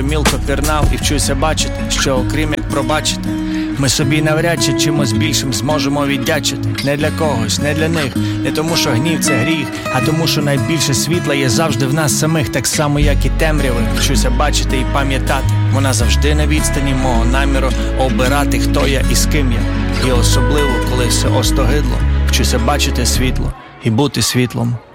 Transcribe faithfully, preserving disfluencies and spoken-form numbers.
мілко пірнав і вчуся бачити, що окрім як пробачити, ми собі навряд чи чимось більшим зможемо віддячити. Не для когось, не для них, не тому що гнів це гріх, а тому що найбільше світла є завжди в нас самих, так само як і темряви. Вчуся бачити і пам'ятати, вона завжди на відстані мого наміру обирати, хто я і з ким я. І особливо, коли все остогидло, вчуся бачити світло і бути світлом.